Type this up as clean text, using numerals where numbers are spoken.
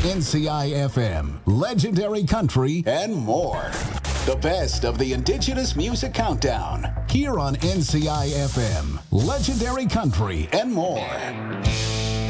NCI FM, Legendary Country, and more. The best of the Indigenous Music Countdown, here on NCI FM, Legendary Country, and more.